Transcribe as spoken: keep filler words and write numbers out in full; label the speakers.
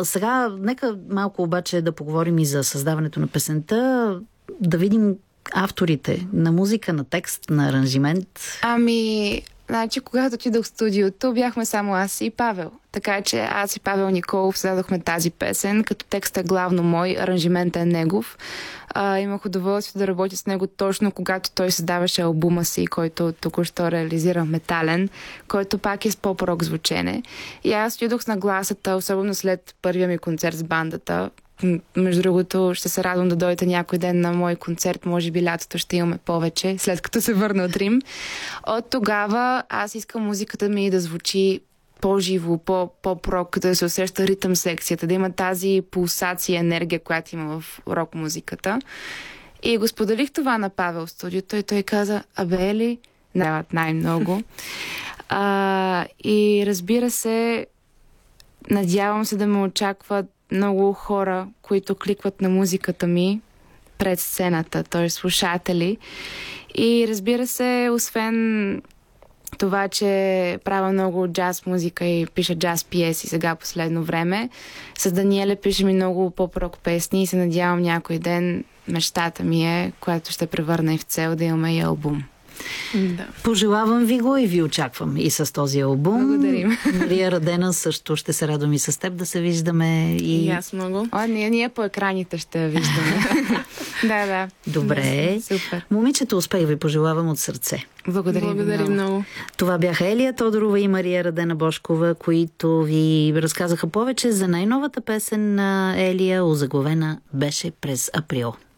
Speaker 1: сега нека малко обаче да поговорим и за създаването на песента, да видим авторите на музика, на текст, на аранжимент.
Speaker 2: Ами, значи, когато отидох в студиото, бяхме само аз и Павел. Така че аз и Павел Николов създадохме тази песен, като текстът е главно мой, аранжиментът е негов. А, имах удоволствие да работя с него точно когато той създаваше албума си, който току-що реализира Метален, който пак е с поп-рок звучене. И аз отидох с нагласата, особено след първия ми концерт с бандата. Между другото, ще се радвам да дойдете някой ден на мой концерт. Може би лятото ще имаме повече, след като се върна от Рим. От тогава аз искам музиката ми да звучи по-живо, по-рок, да се усеща ритъм секцията, да има тази пулсация, енергия, която има в рок-музиката. И го споделих това на Павел в студиото и той каза, абе Ели, дават най-много. А, и разбира се, надявам се да ме очакват много хора, които кликват на музиката ми пред сцената, т.е. слушатели. И разбира се, освен това, че правя много джаз музика и пиша джаз пиеси сега последно време, с Даниеле пишем и много поп-рок песни и се надявам някой ден, мечтата ми е, която ще превърна и в цел, да имаме и албум.
Speaker 1: Да. Пожелавам ви го и ви очаквам и с този албум.
Speaker 2: Благодарим.
Speaker 1: Мария Радена също ще се радвам и с теб да се виждаме. И,
Speaker 2: и аз много. О, ние, ние по екраните ще я виждаме. Да, да.
Speaker 1: Добре.
Speaker 2: Да, супер.
Speaker 1: Момичето, успех ви пожелавам от сърце.
Speaker 2: Благодарим,
Speaker 3: Благодарим много. много.
Speaker 1: Това бяха Елия Тодорова и Мария Радена Божкова, които ви разказаха повече за най-новата песен на Елия, озаглавена беше през април.